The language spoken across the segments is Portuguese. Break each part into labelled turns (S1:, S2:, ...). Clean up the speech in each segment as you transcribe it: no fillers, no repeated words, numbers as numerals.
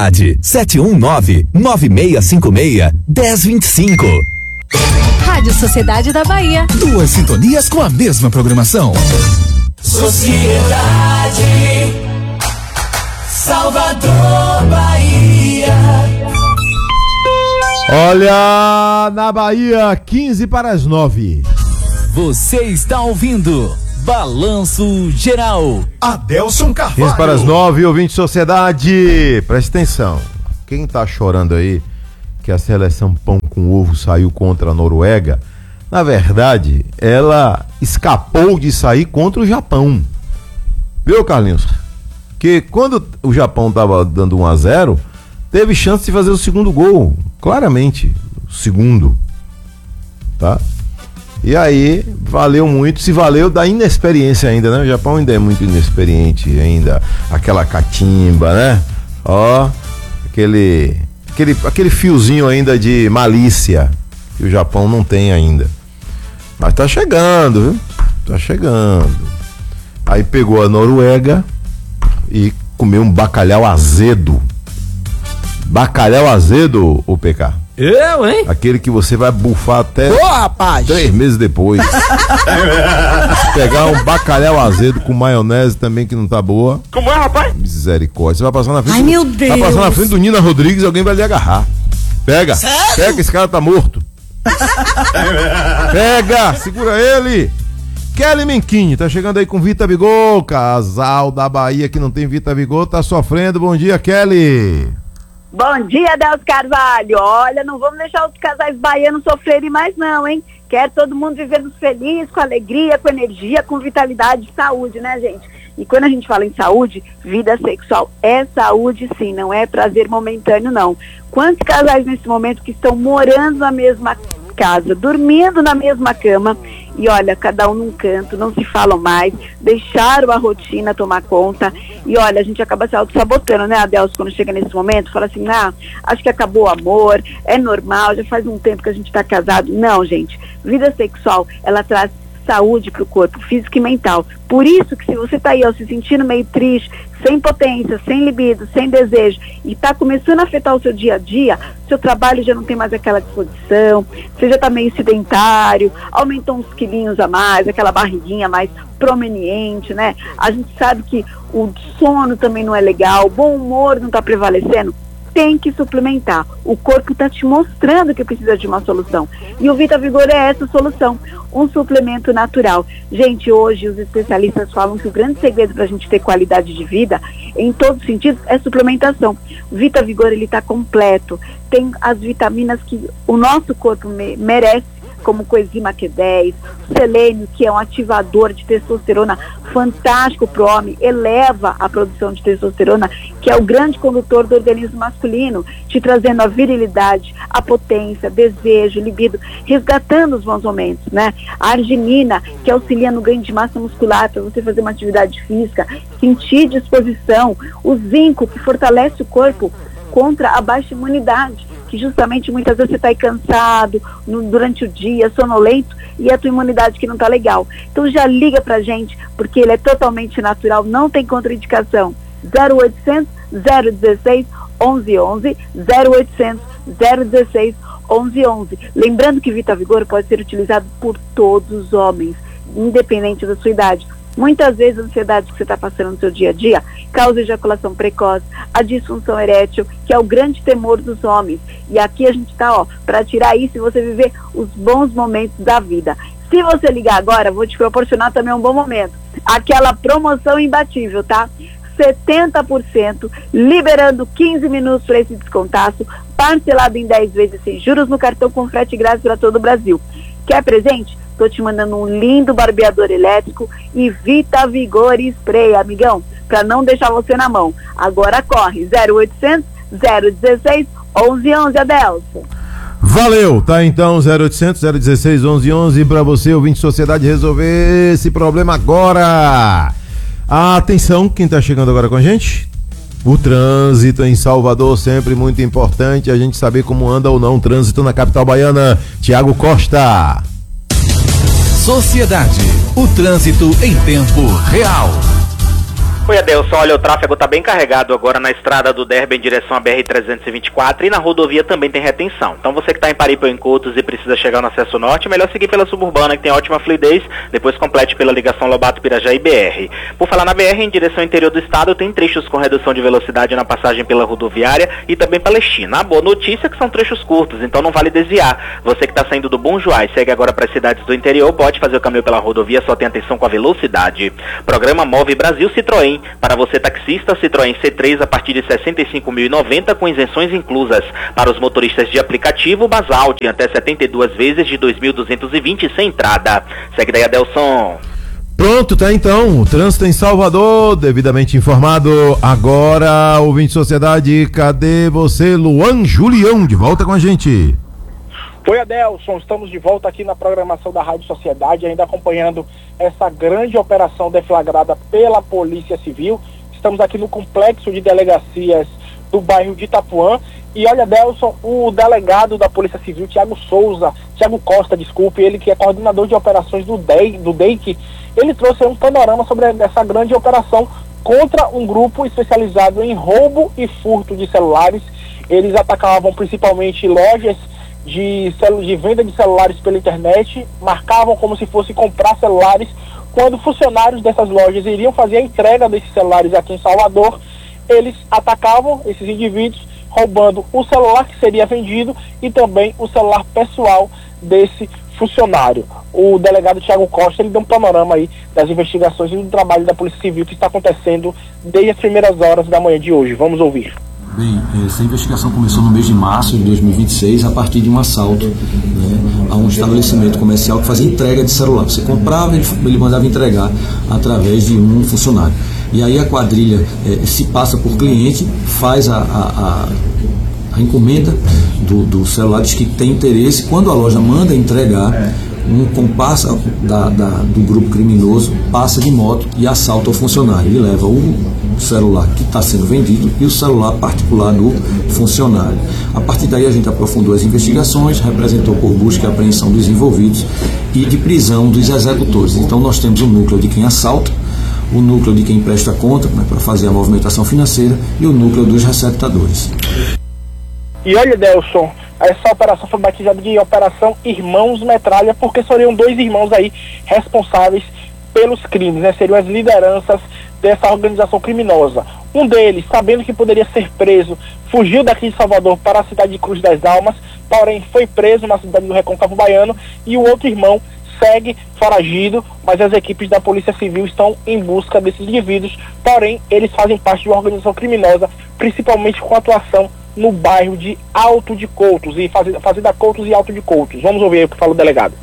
S1: Sociedade, 719-9656-1025.
S2: Rádio Sociedade da Bahia.
S3: 2 sintonias com a mesma programação.
S4: Sociedade, Salvador, Bahia.
S5: Olha, na Bahia, 8:45.
S3: Você está ouvindo Balanço Geral.
S6: Adelson Carvalho.
S5: 8:45, ouvinte Sociedade. Presta atenção. Quem tá chorando aí que a seleção pão com ovo saiu contra a Noruega, na verdade, ela escapou de sair contra o Japão. Viu, Carlinhos? Que quando o Japão tava dando 1-0, teve chance de fazer o segundo gol. Claramente, o segundo. Tá? E aí, valeu muito, se valeu da inexperiência ainda, né? O Japão ainda é muito inexperiente ainda. Aquela catimba, né? Ó, aquele fiozinho ainda de malícia que o Japão não tem ainda. Mas tá chegando, viu? Tá chegando. Aí pegou a Noruega e comeu um bacalhau azedo. Bacalhau azedo, o PK.
S7: Eu, hein?
S5: Aquele que você vai bufar até
S7: rapaz!
S5: 3 meses depois. Se pegar um bacalhau azedo com maionese também que não tá boa.
S7: Como é, rapaz?
S5: Misericórdia. Você vai passar na frente.
S2: Ai, meu Deus!
S5: Vai passar na frente do Nina Rodrigues e alguém vai lhe agarrar. Pega!
S2: Sério?
S5: Pega, esse cara tá morto. Pega! Segura ele! Kelly Menquinho, tá chegando aí com Vita Vigor. Casal da Bahia que não tem Vita Vigor tá sofrendo. Bom dia, Kelly!
S8: Bom dia, Adelson Carvalho. Olha, não vamos deixar os casais baianos sofrerem mais não, hein? Quer todo mundo vivendo feliz, com alegria, com energia, com vitalidade e saúde, né, gente? E quando a gente fala em saúde, vida sexual é saúde sim, não é prazer momentâneo não. Quantos casais nesse momento que estão morando na mesma casa, dormindo na mesma cama e olha, cada um num canto, não se falam mais, deixaram a rotina tomar conta e olha, a gente acaba se auto-sabotando, né, Adelson, quando chega nesse momento, fala assim, acho que acabou o amor, é normal, já faz um tempo que a gente tá casado. Não, gente, vida sexual, ela traz saúde para o corpo, físico e mental. Por isso que se você tá aí, ó, se sentindo meio triste, sem potência, sem libido, sem desejo, e tá começando a afetar o seu dia a dia, seu trabalho já não tem mais aquela disposição, você já tá meio sedentário, aumentou uns quilinhos a mais, aquela barriguinha mais prominente, né? A gente sabe que o sono também não é legal, o bom humor não tá prevalecendo. Tem que suplementar. O corpo está te mostrando que precisa de uma solução. E o Vita Vigor é essa solução. Um suplemento natural. Gente, hoje os especialistas falam que o grande segredo para a gente ter qualidade de vida, em todos os sentidos, é suplementação. O Vita Vigor, ele está completo. Tem as vitaminas que o nosso corpo merece, como coenzima Q10, selênio, que é um ativador de testosterona fantástico para o homem, eleva a produção de testosterona, que é o grande condutor do organismo masculino, te trazendo a virilidade, a potência, desejo, libido, resgatando os bons momentos, né? A arginina, que auxilia no ganho de massa muscular, para você fazer uma atividade física, sentir disposição, o zinco, que fortalece o corpo contra a baixa imunidade, que justamente muitas vezes você está aí cansado durante o dia, sonolento, e a tua imunidade que não está legal. Então já liga pra gente, porque ele é totalmente natural, não tem contraindicação. 0800 016 1111, 0800 016 1111. Lembrando que Vita Vigor pode ser utilizado por todos os homens, independente da sua idade. Muitas vezes a ansiedade que você está passando no seu dia a dia causa ejaculação precoce, a disfunção erétil, que é o grande temor dos homens. E aqui a gente está, para tirar isso e você viver os bons momentos da vida. Se você ligar agora, vou te proporcionar também um bom momento. Aquela promoção imbatível, tá? 70%, liberando 15 minutos para esse descontaço, parcelado em 10 vezes sem juros no cartão com frete grátis para todo o Brasil. Quer presente? Tô te mandando um lindo barbeador elétrico e Vita Vigor Spray, amigão, para não deixar você na mão. Agora corre, 0800 016 1111, Adelson.
S5: Valeu, tá então, 0800 016 1111 para você, ouvinte Sociedade, resolver esse problema agora. Atenção, quem tá chegando agora com a gente? O trânsito em Salvador, sempre muito importante a gente saber como anda ou não o trânsito na capital baiana. Tiago Costa.
S3: Sociedade, o trânsito em tempo real.
S6: Oi, Adelson, olha, o tráfego está bem carregado agora na estrada do Derby em direção à BR-324 e na rodovia também tem retenção. Então você que está em Paripe ou em Cotos e precisa chegar no acesso norte, é melhor seguir pela suburbana, que tem ótima fluidez, depois complete pela ligação Lobato-Pirajá e BR. Por falar na BR, em direção ao interior do estado, tem trechos com redução de velocidade na passagem pela rodoviária e também Palestina. A boa notícia é que são trechos curtos, então não vale desviar. Você que está saindo do Bom Joá e segue agora para as cidades do interior, pode fazer o caminho pela rodovia, só tenha atenção com a velocidade. Programa Move Brasil Citroën. Para você taxista, Citroën C3 a partir de R$ 65.090 com isenções inclusas. Para os motoristas de aplicativo, Basalt até 72 vezes de 2.220 sem entrada. Segue daí, Adelson.
S5: Pronto, tá então. O trânsito em Salvador, devidamente informado. Agora, ouvinte Sociedade, cadê você, Luan Julião, de volta com a gente?
S9: Oi, Adelson, estamos de volta aqui na programação da Rádio Sociedade, ainda acompanhando essa grande operação deflagrada pela Polícia Civil. Estamos aqui no complexo de delegacias do bairro de Itapuã. E olha, Adelson, o delegado da Polícia Civil, Tiago Costa, ele que é coordenador de operações do DEIC, ele trouxe um panorama sobre essa grande operação contra um grupo especializado em roubo e furto de celulares. Eles atacavam principalmente lojas de venda de celulares pela internet, marcavam como se fosse comprar celulares. Quando funcionários dessas lojas iriam fazer a entrega desses celulares aqui em Salvador, eles atacavam esses indivíduos, roubando o celular que seria vendido e também o celular pessoal desse funcionário. O delegado Tiago Costa, ele deu um panorama aí das investigações e do trabalho da Polícia Civil que está acontecendo desde as primeiras horas da manhã de hoje. Vamos ouvir.
S10: Bem, essa investigação começou no mês de março de 2026 a partir de um assalto, a um estabelecimento comercial que fazia entrega de celular. Você comprava, ele mandava entregar através de um funcionário. E aí a quadrilha se passa por cliente, faz a encomenda do celular, diz que tem interesse. Quando a loja manda entregar, um comparsa do grupo criminoso passa de moto e assalta o funcionário. Ele leva o celular que está sendo vendido e o celular particular do funcionário. A partir daí a gente aprofundou as investigações, representou por busca e apreensão dos envolvidos e de prisão dos executores. Então nós temos o núcleo de quem assalta, o núcleo de quem presta conta, para fazer a movimentação financeira, e o núcleo dos receptadores.
S9: E olha, Delson, essa operação foi batizada de Operação Irmãos Metralha, porque seriam dois irmãos aí responsáveis pelos crimes, seriam as lideranças dessa organização criminosa. Um deles, sabendo que poderia ser preso, fugiu daqui de Salvador para a cidade de Cruz das Almas, porém foi preso na cidade do Recôncavo Baiano, e o outro irmão segue foragido, mas as equipes da Polícia Civil estão em busca desses indivíduos, porém eles fazem parte de uma organização criminosa, principalmente com atuação no bairro de Alto de Coutos, e Fazenda Coutos e Alto de Coutos. Vamos ouvir o que fala o delegado.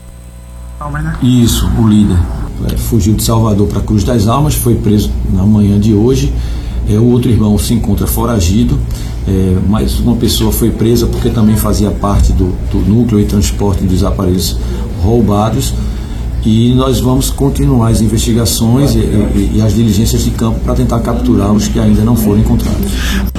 S10: Isso, o líder fugiu de Salvador para Cruz das Almas, foi preso na manhã de hoje. O outro irmão se encontra foragido, mas uma pessoa foi presa porque também fazia parte do núcleo e transporte dos aparelhos roubados, e nós vamos continuar as investigações e as diligências de campo para tentar capturar os que ainda não foram encontrados.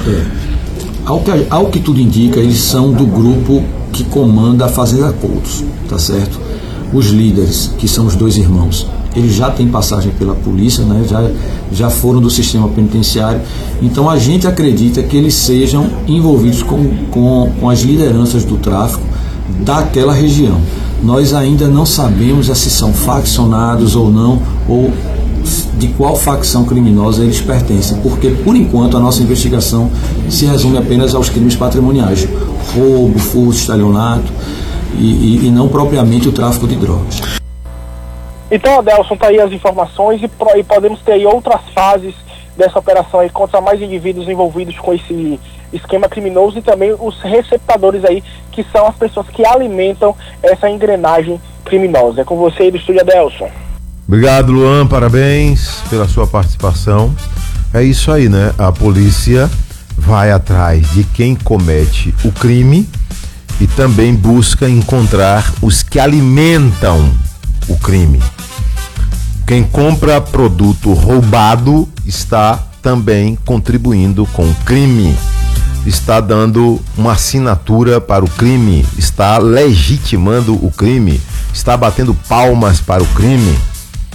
S10: Ao que tudo indica, eles são do grupo que comanda a Fazenda Coutos, tá certo? Os líderes, que são os dois irmãos, eles já têm passagem pela polícia, já foram do sistema penitenciário. Então a gente acredita que eles sejam envolvidos com as lideranças do tráfico daquela região. Nós ainda não sabemos se são faccionados ou não, ou de qual facção criminosa eles pertencem, porque por enquanto a nossa investigação se resume apenas aos crimes patrimoniais, roubo, furto, estelionato, e não propriamente o tráfico de drogas.
S9: Então, Adelson, tá aí as informações, e podemos ter aí outras fases dessa operação aí contra mais indivíduos envolvidos com esse esquema criminoso, e também os receptadores aí, que são as pessoas que alimentam essa engrenagem criminosa. É com você aí do estúdio, Adelson.
S5: Obrigado, Luan, parabéns pela sua participação. É isso aí, né? A polícia vai atrás de quem comete o crime e também busca encontrar os que alimentam o crime. Quem compra produto roubado está também contribuindo com o crime, está dando uma assinatura para o crime, está legitimando o crime, está batendo palmas para o crime.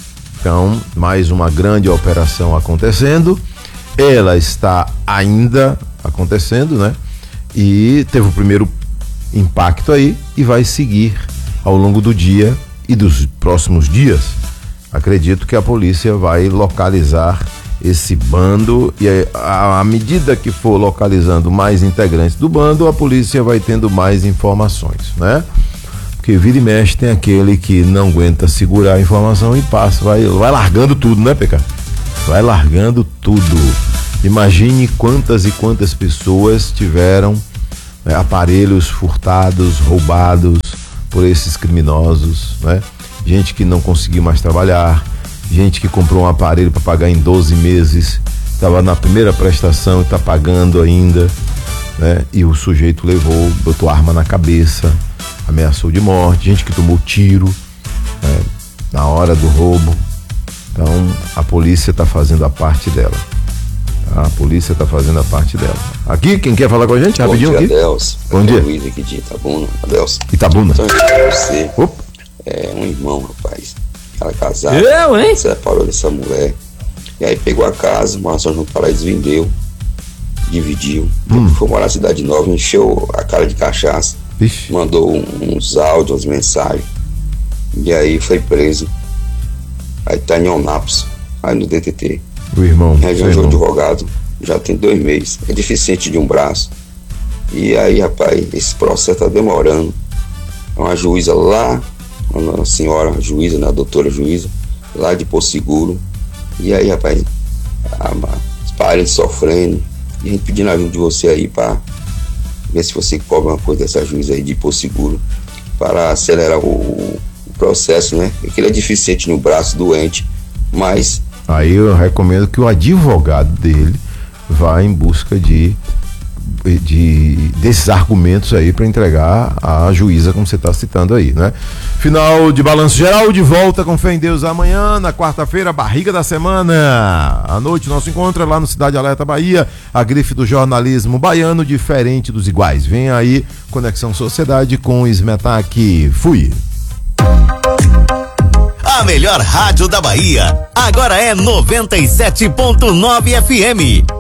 S5: Então, mais uma grande operação acontecendo. Ela está ainda acontecendo, né? E teve o primeiro impacto aí e vai seguir ao longo do dia e dos próximos dias. Acredito que a polícia vai localizar esse bando e à medida que for localizando mais integrantes do bando, a polícia vai tendo mais informações, né? Porque vira e mexe tem aquele que não aguenta segurar a informação e passa, vai largando tudo, né, PK? Vai largando tudo. Imagine quantas e quantas pessoas tiveram, né, aparelhos furtados, roubados por esses criminosos, né? Gente que não conseguiu mais trabalhar, gente que comprou um aparelho para pagar em 12 meses, estava na primeira prestação e está pagando ainda, né? E o sujeito levou, botou arma na cabeça, ameaçou de morte, gente que tomou tiro, né, na hora do roubo. Então a polícia está fazendo a parte dela. A polícia está fazendo a parte dela. Aqui, quem quer falar com a gente? Rapidinho
S11: dia,
S5: aqui.
S11: Adelso.
S5: Bom dia.
S11: Luiz aqui de Itabuna. Adelso.
S5: Itabuna.
S11: Então, você é um irmão, rapaz. Ela casada.
S7: Eu, hein?
S11: Separou dessa mulher. E aí pegou a casa, morava São João do Paraíso, vendeu, dividiu. Foi morar na Cidade Nova, encheu a cara de cachaça.
S5: Ixi.
S11: Mandou uns áudios, umas mensagens. E aí foi preso. Aí tá em Onápolis, aí no DTT.
S5: O irmão.
S11: Arranjou um advogado, já tem 2 meses. É deficiente de um braço. E aí, rapaz, esse processo tá demorando. Uma juíza lá, uma senhora juíza, né, a doutora juíza, lá de Porto Seguro. E aí, rapaz, os parentes sofrendo. E a gente pedindo a ajuda de você aí pra ver se você cobra uma coisa dessa juíza aí de Porto Seguro para acelerar o processo, né? Porque ele é deficiente no braço, doente, mas...
S5: Aí eu recomendo que o advogado dele vá em busca desses argumentos aí para entregar à juíza, como você está citando aí, né? Final de Balanço Geral, de volta com fé em Deus amanhã, na quarta-feira, barriga da semana. À noite, nosso encontro é lá no Cidade Alerta Bahia, a grife do jornalismo baiano, diferente dos iguais. Vem aí, Conexão Sociedade com Smetak. Fui!
S1: A melhor rádio da Bahia, agora é 97.9 FM.